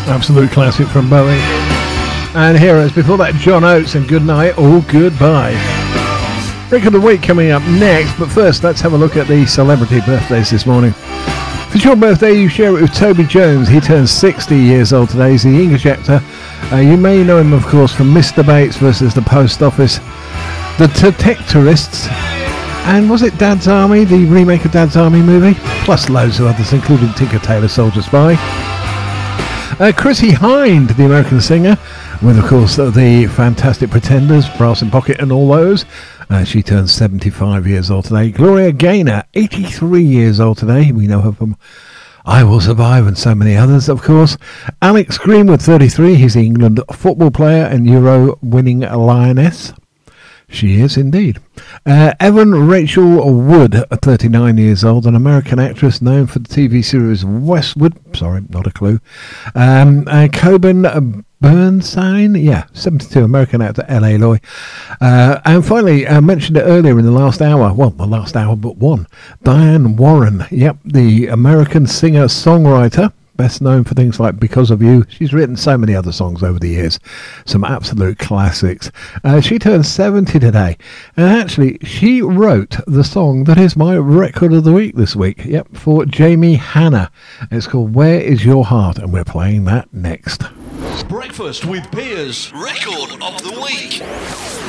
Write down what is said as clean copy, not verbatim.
Absolute classic from Bowie. And Heroes. Before that, John Oates and Good Night or Goodbye. Record of the Week coming up next, but first let's have a look at the celebrity birthdays this morning. If it's your birthday, you share it with Toby Jones. He turns 60 years old today. He's the English actor. You may know him, of course, from Mr. Bates versus the Post Office, The Detectorists, and was it Dad's Army, the remake of Dad's Army movie? Plus loads of others, including Tinker Tailor Soldier Spy. Chrissie Hynde, the American singer, with, of course, the fantastic Pretenders, Brass in Pocket and all those. She turns 75 years old today. Gloria Gaynor, 83 years old today. We know her from I Will Survive and so many others, of course. Alex Greenwood, 33. He's the England football player and Euro-winning lioness. She is indeed. Evan Rachel Wood, 39 years old, an American actress known for the TV series Westwood. Sorry, not a clue. Coben Bernstein, 72, American actor, L.A. Loy. And finally, I mentioned it earlier in the last hour, well, the last hour but one, Diane Warren, the American singer-songwriter, best known for things like Because of You. She's written so many other songs over the years, some absolute classics. She turns 70 today, and actually she wrote the song that is my record of the week this week, for Jamie Hanna. It's called Where Is Your Heart, and we're playing that next. Breakfast with Piers, record of the week.